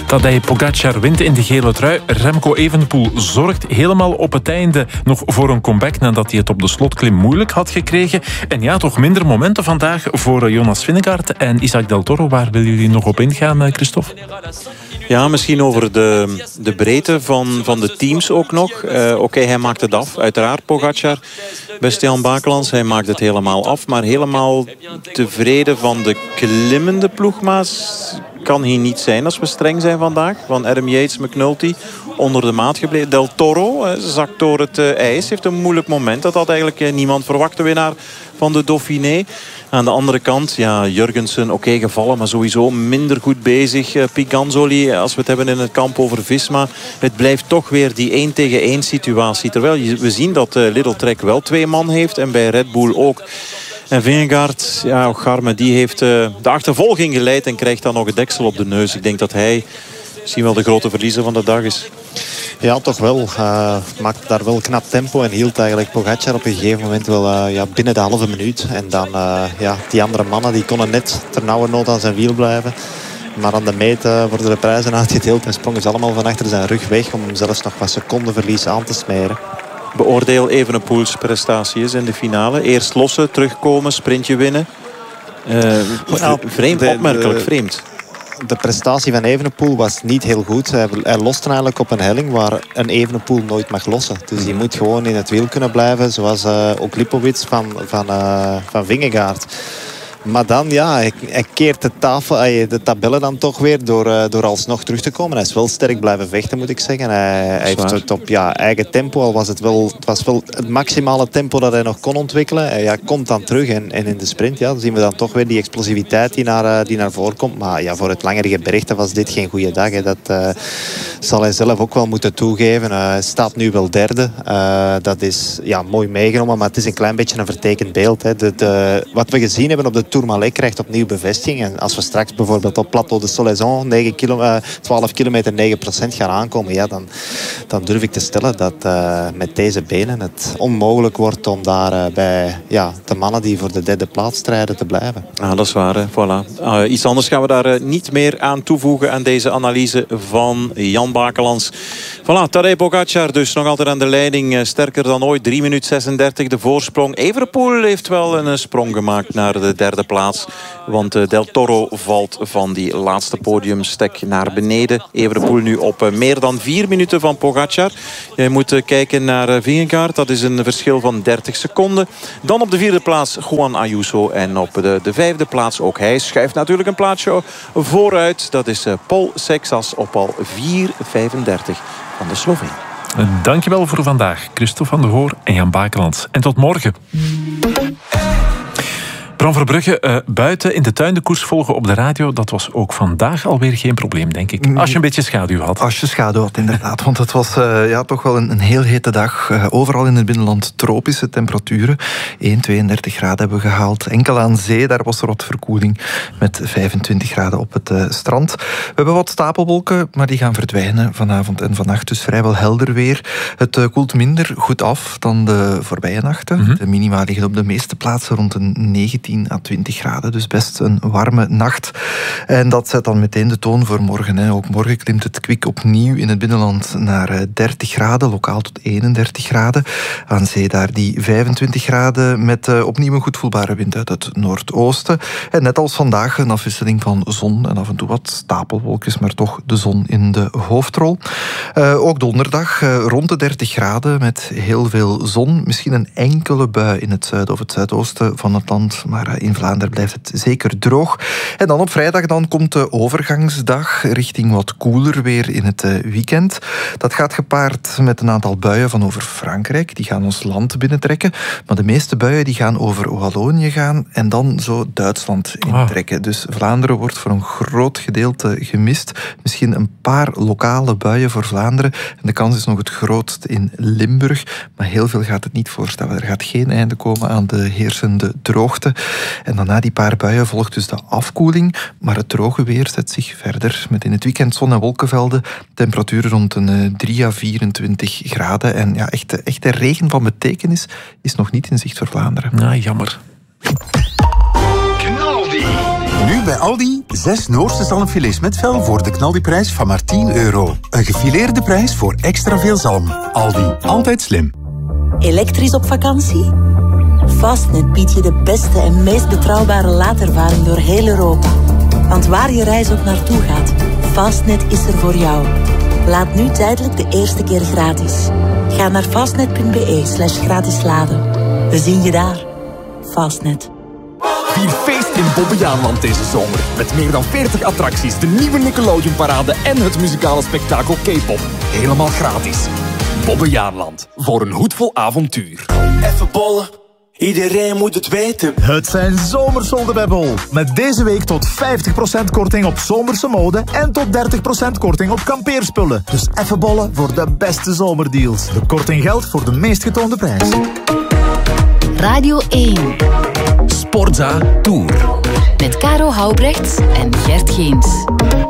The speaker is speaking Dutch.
Tadej Pogačar wint in de gele trui. Remco Evenepoel zorgt helemaal op het einde nog voor een comeback nadat hij het op de slotklim moeilijk had gekregen. En ja, toch minder momenten vandaag voor Jonas Vingegaard en Isaac Del Toro. Waar willen jullie nog op ingaan, Christophe? Ja, misschien over de breedte van de teams ook nog. Oké, hij maakt het af. Uiteraard Pogačar, beste Jan Bakelans. Hij maakt het helemaal af. Maar helemaal tevreden van de klimmende ploegmaats kan hij niet zijn als we streng zijn vandaag. Van Adam Yates, McNulty onder de maat gebleven. Del Toro zakt door het ijs. Heeft een moeilijk moment. Dat had eigenlijk niemand verwacht. De winnaar van de Dauphiné. Aan de andere kant, ja, Jurgensen, oké, gevallen, maar sowieso minder goed bezig. Piganzoli, als we het hebben in het kamp over Visma. Het blijft toch weer die 1-tegen-1 situatie. Terwijl we zien dat Lidl Trek wel 2 man heeft en bij Red Bull ook. En Vingegaard, ja, Garme, die heeft de achtervolging geleid en krijgt dan nog het deksel op de neus. Ik denk dat hij misschien wel de grote verliezer van de dag is. Ja, toch wel. Maakte daar wel knap tempo en hield eigenlijk Pogačar op een gegeven moment wel binnen de halve minuut. En dan die andere mannen die konden net ternauwernood aan zijn wiel blijven. Maar aan de meet worden de prijzen uitgedeeld en sprongen ze allemaal van achter zijn rug weg om zelfs nog wat secondenverlies aan te smeren. Beoordeel Evenepoels prestaties in de finale. Eerst lossen, terugkomen, sprintje winnen. Vreemd, opmerkelijk vreemd. De prestatie van Evenepoel was niet heel goed. Hij loste eigenlijk op een helling waar een Evenepoel nooit mag lossen. Dus die moet gewoon in het wiel kunnen blijven. Zoals ook Lipowitz van Vingegaard. Maar dan, ja, hij keert de tabellen dan toch weer door alsnog terug te komen. Hij is wel sterk blijven vechten, moet ik zeggen. Hij heeft het op eigen tempo. Al was het was wel het maximale tempo dat hij nog kon ontwikkelen. Hij komt dan terug en in de sprint dan zien we dan toch weer die explosiviteit die naar voren komt. Maar ja, voor het langere gebergte was dit geen goede dag. Hè. Dat zal hij zelf ook wel moeten toegeven. Hij staat nu wel derde. Dat is mooi meegenomen, maar het is een klein beetje een vertekend beeld. Hè. Wat we gezien hebben op de Tourmalet krijgt opnieuw bevestiging. En als we straks bijvoorbeeld op Plateau de Solaison 12 kilometer 9% gaan aankomen, ja, dan durf ik te stellen dat met deze benen het onmogelijk wordt om daar bij de mannen die voor de derde plaats strijden te blijven. Ah, dat is waar. Hè. Voilà. Iets anders gaan we daar niet meer aan toevoegen aan deze analyse van Jan Bakelans. Voilà, Tadej Pogačar dus nog altijd aan de leiding. Sterker dan ooit, 3 minuten 36 de voorsprong. Evenepoel heeft wel een sprong gemaakt naar de derde plaats. Want Del Toro valt van die laatste podiumstek naar beneden. Evenepoel nu op meer dan 4 minuten van Pogačar. Je moet kijken naar Vingegaard. Dat is een verschil van 30 seconden. Dan op de 4e plaats Juan Ayuso. En op de 5e plaats ook hij. Schuift natuurlijk een plaatsje vooruit. Dat is Paul Seixas op al 4:35 van de Sloveen. Dankjewel voor vandaag. Christophe van der Hoor en Jan Bakelans. En tot morgen. Bram Verbrugge, buiten in de tuin de koers volgen op de radio, dat was ook vandaag alweer geen probleem, denk ik. Als je een beetje schaduw had. Als je schaduw had, inderdaad. Want het was toch wel een heel hete dag. Overal in het binnenland tropische temperaturen. 1,32 graden hebben we gehaald. Enkel aan zee, daar was er wat verkoeling. Met 25 graden op het strand. We hebben wat stapelwolken, maar die gaan verdwijnen vanavond en vannacht. Dus vrijwel helder weer. Het koelt minder goed af dan de voorbije nachten. De minima liggen op de meeste plaatsen rond een 19 à 20 graden. Dus best een warme nacht. En dat zet dan meteen de toon voor morgen. Hè. Ook morgen klimt het kwik opnieuw in het binnenland naar 30 graden. Lokaal tot 31 graden. Aan zee daar die 25 graden met opnieuw een goed voelbare wind uit het noordoosten. En net als vandaag een afwisseling van zon en af en toe wat stapelwolkjes, maar toch de zon in de hoofdrol. Ook donderdag rond de 30 graden met heel veel zon. Misschien een enkele bui in het zuiden of het zuidoosten van het land. Maar in Vlaanderen blijft het zeker droog. En dan op vrijdag dan komt de overgangsdag richting wat koeler weer in het weekend. Dat gaat gepaard met een aantal buien van over Frankrijk. Die gaan ons land binnentrekken. Maar de meeste buien die gaan over Wallonië gaan en dan zo Duitsland intrekken. Dus Vlaanderen wordt voor een groot gedeelte gemist. Misschien een paar lokale buien voor Vlaanderen. En de kans is nog het grootst in Limburg. Maar heel veel gaat het niet voorstellen. Er gaat geen einde komen aan de heersende droogte. En dan na die paar buien volgt dus de afkoeling. Maar het droge weer zet zich verder. Met in het weekend zon- en wolkenvelden. Temperaturen rond een 3 à 24 graden. En ja, echte regen van betekenis is nog niet in zicht voor Vlaanderen. Nou, jammer. Knaldi. Nu bij Aldi 6 Noorse zalmfilets met vel voor de knaldiprijs van maar €10. Een gefileerde prijs voor extra veel zalm. Aldi, altijd slim. Elektrisch op vakantie? Fastnet biedt je de beste en meest betrouwbare laadervaring door heel Europa. Want waar je reis ook naartoe gaat, Fastnet is er voor jou. Laat nu tijdelijk de eerste keer gratis. Ga naar fastnet.be/gratis laden. We zien je daar. Fastnet. Vier feest in Bobbejaanland deze zomer. Met meer dan 40 attracties, de nieuwe Nickelodeon-parade en het muzikale spektakel K-pop. Helemaal gratis. Bobbejaanland. Voor een hoedvol avontuur. Even bollen. Iedereen moet het weten. Het zijn zomersolden bij Bol. Met deze week tot 50% korting op zomerse mode en tot 30% korting op kampeerspullen. Dus even bollen voor de beste zomerdeals. De korting geldt voor de meest getoonde prijs. Radio 1. Sportza Tour. Met Caro Houbrechts en Gert Geens.